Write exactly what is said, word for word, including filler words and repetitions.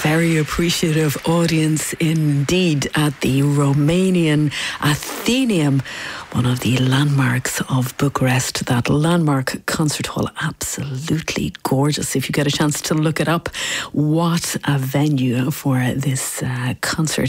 very appreciative audience indeed at the Romanian Athenaeum, one of the landmarks of Bucharest. That landmark concert hall, absolutely gorgeous. If you get a chance to look it up, what a venue for this uh, concert.